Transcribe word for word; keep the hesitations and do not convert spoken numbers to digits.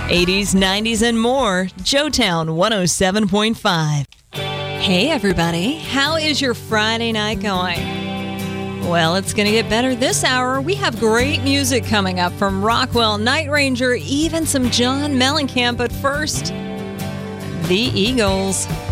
eighties, nineties, and more. Joetown one oh seven point five. Hey, everybody. How is your Friday night going? Well, it's going to get better this hour. We have great music coming up from Rockwell, Night Ranger, even some John Mellencamp. But first, the Eagles.